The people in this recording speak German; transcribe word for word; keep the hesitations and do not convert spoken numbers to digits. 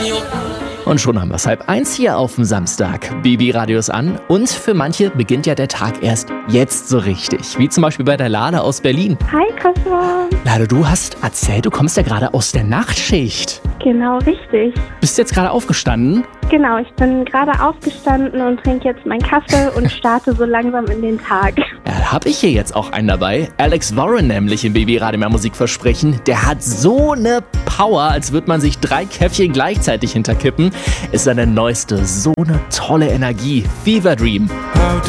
Und schon haben wir es halb eins hier auf dem Samstag. Baby Radios an und für manche beginnt ja der Tag erst jetzt so richtig. Wie zum Beispiel bei der Lade aus Berlin. Hi Kasper. Lade, du hast erzählt, du kommst ja gerade aus der Nachtschicht. Genau, richtig. Bist du jetzt gerade aufgestanden? Genau, ich bin gerade aufgestanden und trinke jetzt meinen Kaffee und starte so langsam in den Tag. Ja, habe ich hier jetzt auch einen dabei. Alex Warren nämlich im Baby Radio mehr Musik versprechen. Der hat so eine Power, als würde man sich drei Käffchen gleichzeitig hinterkippen. Ist seine neueste, so eine tolle Energie. Fever Dream. How